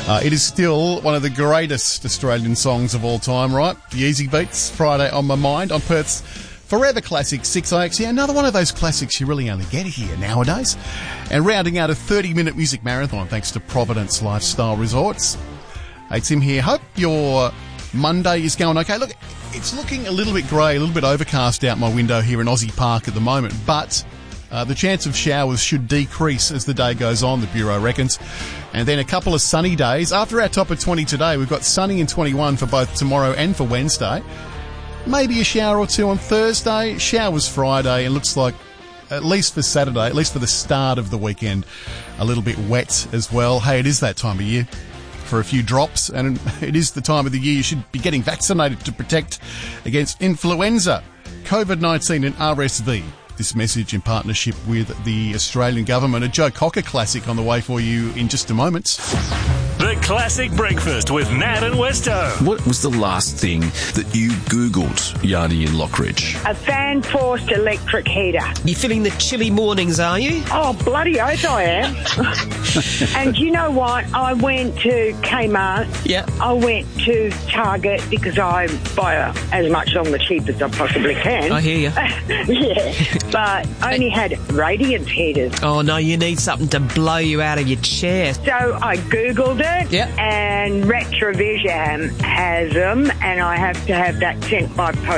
It is still one of the greatest Australian songs of all time, right? The Easy Beats, Friday on My Mind, on Perth's forever classic 6AX. Yeah, another one of those classics you really only get here nowadays. And rounding out a 30-minute music marathon thanks to Providence Lifestyle Resorts. Hey, Tim here. Hope your Monday is going okay. Look, it's looking a little bit grey, a little bit overcast out my window here in Aussie Park at the moment, but the chance of showers should decrease as the day goes on, the Bureau reckons. And then a couple of sunny days. After our top of 20 today, we've got sunny and 21 for both tomorrow and for Wednesday. Maybe a shower or two on Thursday, showers Friday, and looks like, at least for Saturday, at least for the start of the weekend, a little bit wet as well. Hey, it is that time of year for a few drops, and it is the time of the year you should be getting vaccinated to protect against influenza, COVID-19 and RSV. This message in partnership with the Australian government. A Joe Cocker classic on the way for you in just a moment. The Classic Breakfast with Nat and Westo. What was the last thing that you Googled, Yardy in Lockridge? A fan-forced electric heater. You're feeling the chilly mornings, are you? Oh, bloody oath I am. And you know what? I went to Kmart. Yeah. I went to Target because I buy as much on the cheap as I possibly can. I hear you. Yeah. But only had radiant heaters. Oh, no, you need something to blow you out of your chair. So I Googled it. Yeah. And Retrovision has them, and I have to have that sent by post.